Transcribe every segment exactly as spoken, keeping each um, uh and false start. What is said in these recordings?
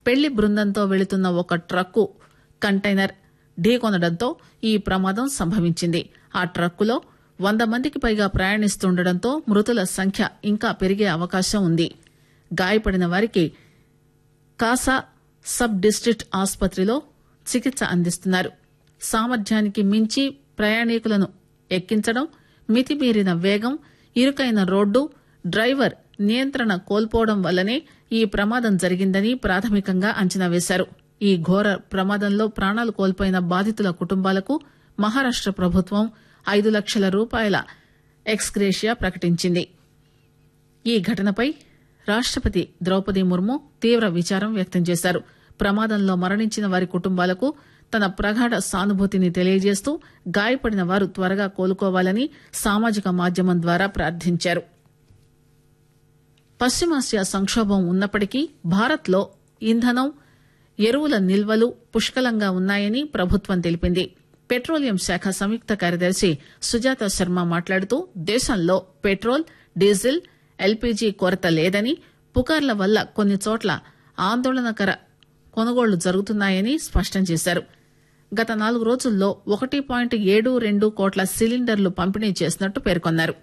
పెళ్లి బృందంతో వెళుతున్న ఒక ట్రక్కు కంటైనర్ ఢీకొనడంతో ఈ ప్రమాదం సంభవించింది. ఆ ట్రక్కులో వంద మందికి పైగా ప్రయాణిస్తుండటంతో మృతుల సంఖ్య ఇంకా పెరిగే అవకాశం ఉంది. గాయపడిన వారికి కాసా సబ్ డిస్టిక్ట్ ఆసుపత్రిలో చికిత్స అందిస్తున్నారు. సామర్థ్యానికి మించి ప్రయాణికులను ఎక్కించడం, మితిమీరిన వేగం, ఇరుకైన రోడ్డు, డ్రైవర్ నియంత్రణ కోల్పోవడం వల్లనే ఈ ప్రమాదం జరిగిందని ప్రాథమికంగా అంచనా వేశారు. ఈ ఘోర ప్రమాదంలో ప్రాణాలు కోల్పోయిన బాధితుల కుటుంబాలకు మహారాష్ట ప్రభుత్వం ఐదు లక్షల రూపాయల ఎక్స్గ్రేషియా ప్రకటించింది. ఈ ఘటనపై రాష్టపతి ద్రౌపది ముర్ము తీవ్ర విచారం వ్యక్తం చేశారు. ప్రమాదంలో మరణించిన వారి కుటుంబాలకు తన ప్రగాఢ సానుభూతిని తెలియజేస్తూ గాయపడిన వారు త్వరగా కోలుకోవాలని సామాజిక మాధ్యమం ద్వారా ప్రార్థించారు. పశ్చిమాసియా సంక్షోభం ఉన్నప్పటికీ భారత్లో ఇంధనం, ఎరువుల నిల్వలు పుష్కలంగా ఉన్నాయని ప్రభుత్వం తెలిపింది. పెట్రోలియం శాఖ సంయుక్త కార్యదర్శి సుజాత శర్మ మాట్లాడుతూ దేశంలో పెట్రోల్, డీజిల్, ఎల్పీజీ కొరత లేదని, పుకార్ల వల్ల కొన్ని చోట్ల ఆందోళనకర కొనుగోళ్లు జరుగుతున్నాయని స్పష్టం చేశారు. గత నాలుగు రోజుల్లో ఒకటి పాయింట్ ఏడు రెండు కోట్ల సిలిండర్లు పంపిణీ చేసినట్టు పేర్కొన్నారు.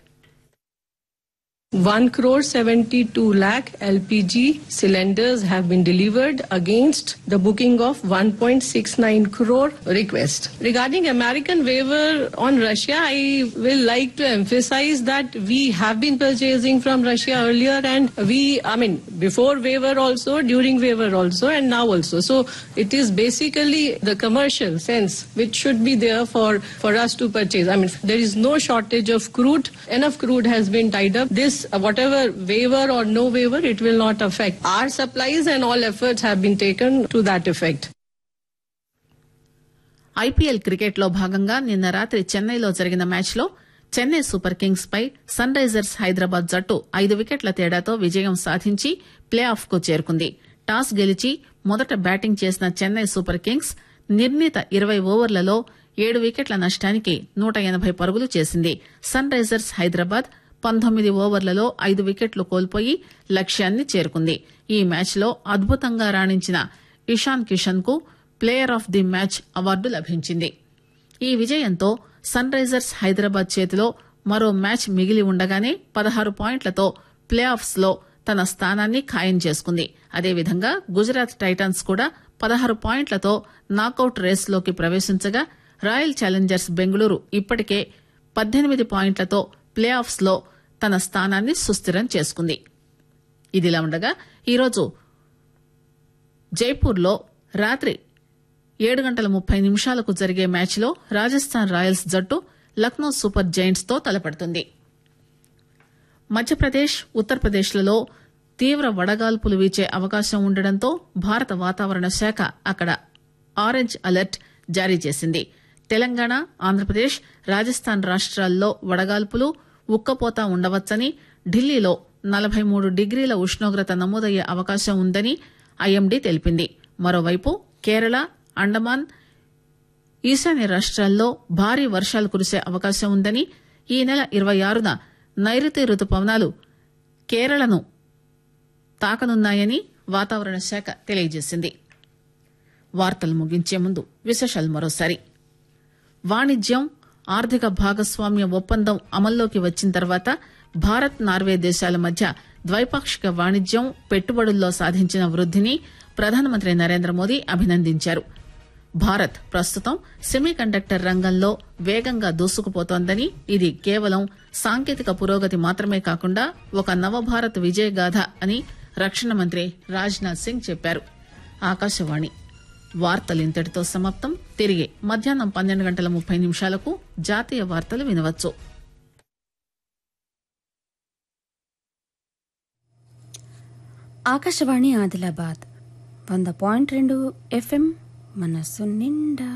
one crore seventy-two lakh L P G cylinders have been delivered against the booking of one point six nine crore request. Regarding American waiver on Russia, I will like to emphasize that we have been purchasing from Russia earlier, and we, I mean, before waiver also, during waiver also, and now also. So it is basically the commercial sense which should be there for, for us to purchase. I mean, there is no shortage of crude. Enough crude has been tied up. This whatever waiver or no waiver, it will not affect our supplies, and all efforts have been taken to that effect. IPL cricket లో భాగంగా నిన్న రాత్రి చెన్నైలో జరిగిన match లో Chennai super Kings పై sun Risers Hyderabad జట్టు ఐదు వికెట్ల తేడాతో విజయం సాధించి ప్లే ఆఫ్ కు చేరుకుంది. టాస్ గెలిచి మొదట బ్యాటింగ్ చేసిన చెన్నై సూపర్ కింగ్స్ నిర్ణీత ఇరవై ఓవర్లలో ఏడు వికెట్ల నష్టానికి నూట ఎనబై పరుగులు చేసింది. సన్ రైజర్స్ హైదరాబాద్ పంతొమ్మిది ఓవర్లలో ఐదు వికెట్లు కోల్పోయి లక్ష్యాన్ని చేరుకుంది. ఈ మ్యాచ్ లో అద్భుతంగా రాణించిన ఇషాన్ కిషన్ కు player of the match award లభించింది. ఈ విజయంతో సన్ రైజర్స్ హైదరాబాద్ చేతిలో మరో మ్యాచ్ మిగిలి ఉండగానే పదహారు పాయింట్లతో ప్లే ఆఫ్స్ లో తన స్థానాన్ని ఖాయం చేసుకుంది. అదేవిధంగా గుజరాత్ టైటన్స్ కూడా పదహారు పాయింట్లతో నాకౌట్ రేసులోకి ప్రవేశించగా రాయల్ ఛాలెంజర్స్ బెంగళూరు ఇప్పటికే పద్దెనిమిది పాయింట్లతో ప్లే ఆఫ్స్ లో తన స్థానాన్ని సుస్థిరం చేసుకుంది. ఇదిలా ఉండగా ఈరోజు జైపూర్ లో రాత్రి ఏడు గంటల ముప్పై నిమిషాలకు జరిగే మ్యాచ్ లో రాజస్థాన్ రాయల్స్ జట్టు లక్నో సూపర్ జైంట్స్ తో తలపడుతుంది. మధ్యప్రదేశ్, ఉత్తరప్రదేశ్ లలో తీవ్ర వడగాల్పులు వీచే అవకాశం ఉండడంతో భారత వాతావరణ శాఖ అక్కడ ఆరెంజ్ అలర్ట్ జారీ చేసింది. తెలంగాణ, ఆంధ్రప్రదేశ్, రాజస్థాన్ రాష్ట్రాల్లో వడగాల్పులు, ఉక్కపోత ఉండవచ్చని, ఢిల్లీలో నలభై మూడు డిగ్రీల ఉష్ణోగ్రత నమోదయ్యే అవకాశం ఉందని ఐఎండీ తెలిపింది. మరోవైపు కేరళ, అండమాన్, ఈశాన్య రాష్ట్రాల్లో భారీ వర్షాలు కురిసే అవకాశం ఉందని, ఈ నెల ఇరవై ఆరున నైరుతి రుతుపవనాలు కేరళను తాకనున్నాయని వాతావరణ శాఖ తెలియజేసింది. వార్తలు ముగించే ముందు విశేషాలు మరోసారి. వాణిజ్యం, ఆర్థిక భాగస్వామ్య ఒప్పందం అమల్లోకి వచ్చిన తర్వాత భారత్, నార్వే దేశాల మధ్య ద్వైపాక్షిక వాణిజ్యం, పెట్టుబడుల్లో సాధించిన వృద్దిని ప్రధానమంత్రి నరేంద్ర మోదీ అభినందించారు. భారత్ ప్రస్తుతం సెమీ కండక్టర్ రంగంలో వేగంగా దూసుకుపోతోందని, ఇది కేవలం సాంకేతిక పురోగతి మాత్రమే కాకుండా ఒక నవభారత్ విజయగాథ అని రక్షణ మంత్రి రాజ్నాథ్ సింగ్ చెప్పారు. ఆకాశవాణి వార్తలు ఇంతటితో సమాప్తం. తిరిగి మధ్యాహ్నం పన్నెండు గంటల ముప్పై నిమిషాలకు జాతీయ వార్తలు వినవచ్చు. ఆకాశవాణి ఆదిలాబాద్ వంద పాయింట్ రెండు ఎఫ్ఎం మనసు నిండా.